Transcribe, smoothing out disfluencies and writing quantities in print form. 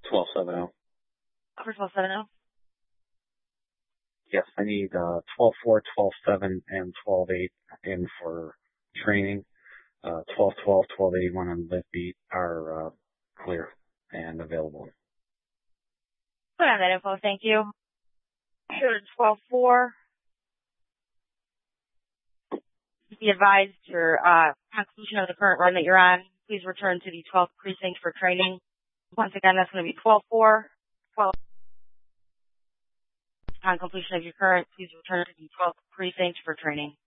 12-7-0. Upper 12-7-0. Yes, I need 12-4, 12-7, and 12-8 in for training. 12-12, 12-81 on lift beat are clear and available. Put on that info, thank you. Go to 12-4. Be advised your conclusion of the current run that you're on. Please return to the 12th precinct for training. Once again, that's going to be 12-4, 12. Upon completion of your current, please return to the 12th precinct for training.